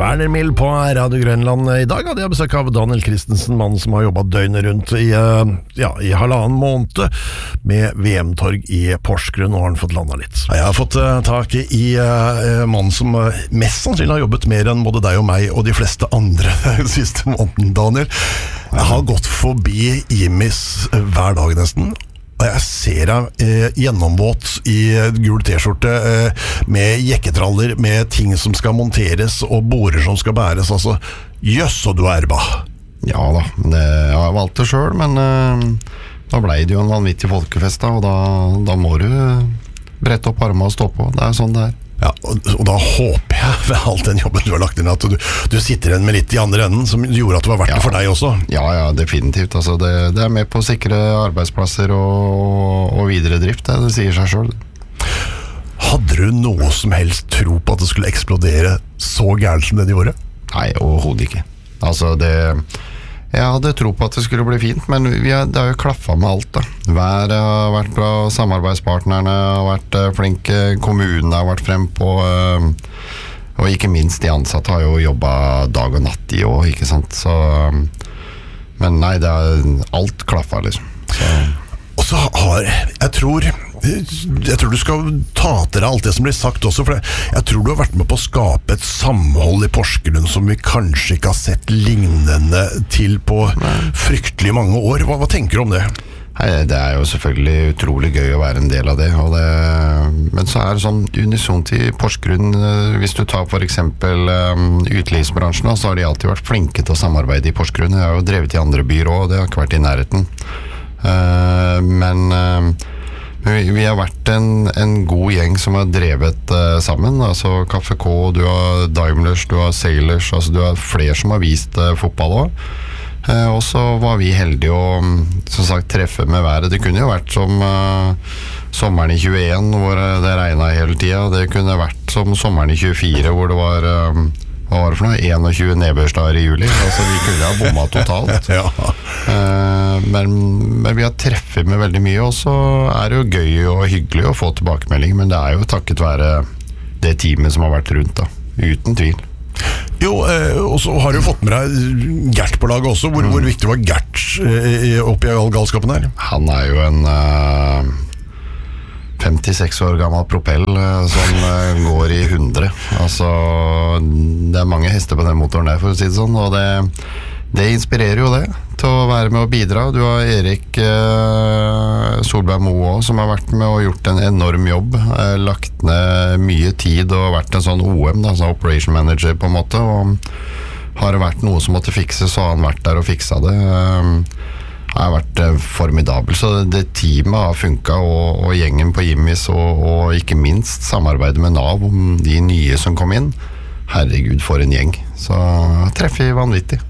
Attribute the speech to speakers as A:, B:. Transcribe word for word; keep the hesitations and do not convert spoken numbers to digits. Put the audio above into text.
A: Werner Mill på Radio Grønland. I dag hadde jeg besøk av Daniel Christensen, mannen som har jobbet døgnet rundt i, ja, i halvannen måned med V M-torg i Porsgrunn, og har han fått landet litt. Jeg har fått uh, tak i uh, mannen som uh, mest sannsynlig har jobbet mer enn både deg og meg og de fleste andre siste måneden, Daniel. Jeg har gått forbi Jimmys uh, hver dag nesten, og jeg ser deg eh, gjennomvåt i gul t-skjorte eh, med jekketraller, med ting som skal monteres og borer som skal bæres. Altså, jøss, og du er erba.
B: Ja da, det, jeg har valgt det selv, men eh, da ble det jo en vanvittig folkefest da, og da, da må du brette opp armene og stå på. Det er sånn det er.
A: Ja, og, og da håper jeg ved alt den jobben du har lagt inn at du, du sitter igjen med litt i andre enden som gjorde at det var verdt
B: ja.
A: det for deg også.
B: Ja, ja, definitivt. Altså, det, det er med på å sikre arbeidsplasser og, og videre drift, det, det sier seg selv.
A: Hadde du noe som helst tro på at det skulle eksplodere så gærent som det de gjorde?
B: Nei, overhodet ikke. Altså, det... Jeg hadde tro på at det skulle bli fint, men vi har, det har jo klaffet med alt da. Været har vært bra, samarbeidspartnerne har vært uh, flinke, kommunene har vært frem på, uh, og ikke minst de ansatte har jo jobbet dag og natt i år, ikke sant? Så, um, men nei, det har alt klaffet liksom. Så.
A: Og så har, jeg tror... Jeg tror du skal ta til deg alt det som blir sagt også, for jeg tror du har vært med på å skape et samhold i Porsgrunn som vi kanskje ikke har sett lignende til på fryktelig mange år. Hva, hva tenker du om det?
B: Nei, det er jo selvfølgelig utrolig gøy å være en del av det, og det men så er det sånn unisont i Porsgrunn, hvis du tar for eksempel um, utelivsbransjen, så har de alltid vært flinke til å samarbeide i Porsgrunn. Jeg har jo drevet i andre byer også, det har ikke vært i nærheten. Uh, men... Uh, Vi, vi har vært en, en god gjeng som har drevet uh, sammen, altså Kaffe K, du har Daimlers, du har Sailors, altså du har flere som har vist uh, fotball også. Uh, og så var vi heldige å, som sagt, treffe med været. Det kunne jo vært som uh, sommeren i tjueen, hvor det regnet hele tiden. Det kunne vært som sommeren i tjuefire, hvor det var... Uh, Hva var det for noe? enogtjue nedbørsdager i juli. Altså, vi kunne ha bommet totalt.
A: ja.
B: uh, men, men vi har treffet med veldig mye, og så er det jo gøy og hyggelig å få tilbakemelding, men det er jo takket være det teamet som har vært rundt da. Uten tvil.
A: Jo, eh, og så har du fått med deg Gert på laget også. Hvor, mm. hvor viktig var Gert eh, oppi all galskapen her?
B: Han er jo en... Uh, femtiseks år gammel propell som går i hundre. Altså, det er mange hester på den motoren der, for å si det sånn, og det, det inspirerer jo det, til å være med og bidra. Du har Erik eh, Solberg Moe også, som har vært med og gjort en enorm jobb, eh, lagt ned mye tid og vært en sånn O M, da, sånn operation manager på en måte, og har det vært noe som måtte fikses, så har han vært der og fiksa det. Eh, har vært formidabel, så det teamet har funket, og, og gjengen på Jimmys, og, og ikke minst samarbeidet med Nav om de nye som kom inn. Herregud, for en gjeng. Så treffer vi vanvittig.